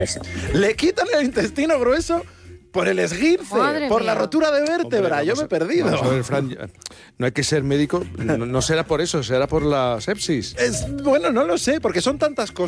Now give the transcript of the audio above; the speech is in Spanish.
Le quitan el intestino grueso por el esguince, Madre por mía. la rotura de vértebra. Hombre, Yo me he perdido. Vamos a ver, Fran, no hay que ser médico, no será por eso, será por la sepsis. Bueno, no lo sé, porque son tantas cosas.